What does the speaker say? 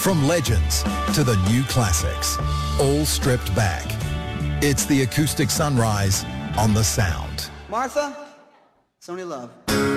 From legends to the new classics, all stripped back. It's the acoustic sunrise on The Sound. Martha, it's only love.